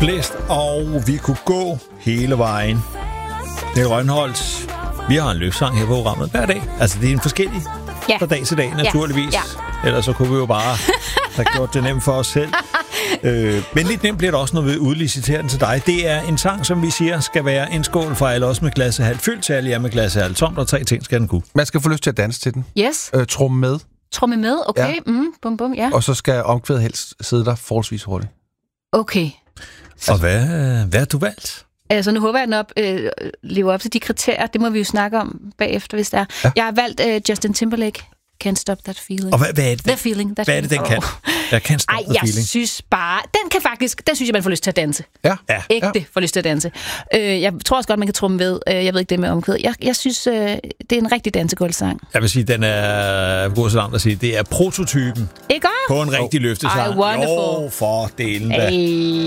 blæst, og vi kunne gå hele vejen. Det er Rønholdt. Vi har en løbsang her på programmet hver dag. Altså, det er en forskellig fra dag til dag, naturligvis. Ja. Ellers så kunne vi jo bare have gjort det nemt for os selv. Men lidt nemt bliver det også, når vi udliciterer den til dig. Det er en sang, som vi siger, skal være en skål for alle, også med glasset halvt fyldt, til alle jer med glasset halvt tomt, og 3 ting skal den kunne. Man skal få lyst til at danse til den. Yes. Tromme med. Tromme med, okay. Ja. Bum, bum, ja. Og så skal omkvædet helst sidde der forholdsvis hurtigt. Okay. Og hvad har du valgt? Altså, nu håber jeg, at den lever op til de kriterier. Det må vi jo snakke om bagefter, hvis det er. Ja. Jeg har valgt Justin Timberlake. Can't Stop That Feeling. Og hvad er det? That feeling. Hvad er det, den kan? Jeg kan stop the feeling. Jeg synes bare... Den synes jeg, man får lyst til at danse. Ja. Ægte får lyst til at danse. Jeg tror også godt, man kan trumme ved. Jeg ved ikke det med omkvædet. Jeg synes, det er en rigtig dansegulvsang. Jeg vil sige, den er god så langt at sige. Det er prototypen. Ikke? På en rigtig løftesang. Wonderful. Jo, for delen da.